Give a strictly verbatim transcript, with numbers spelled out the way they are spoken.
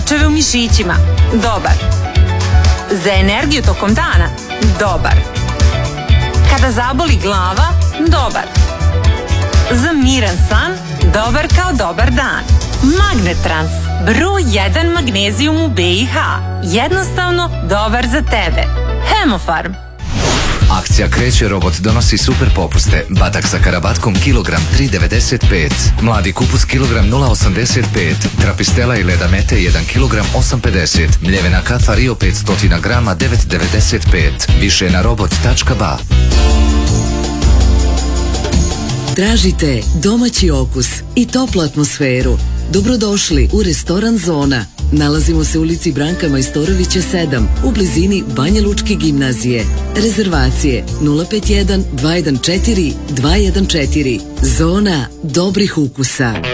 krčeve u mišićima, dobar. Za energiju tokom dana, dobar. Kada zaboli glava, dobar. Za miran san, dobar kao dobar dan. Magnetrans, broj jedan magnezijum u be i ha. Jednostavno dobar za tebe. Hemofarm. Akcija Kreće robot donosi super popuste. Batak sa karabatkom kilogram tri devedeset pet. Mladi kupus kilogram nula osamdeset pet. Trapistela i leda mete jedan kilogram osam pedeset. Mljevena kafa Rio petsto grama devet devedeset pet. Više na robot tačka ba. Tražite domaći okus i toplu atmosferu. Dobrodošli u restoran Zona. Nalazimo se u ulici Branka Majstorovića sedam, u blizini Banja Lučke gimnazije. Rezervacije nula pet jedan dva jedan četiri dva jedan četiri. Zona dobrih ukusa.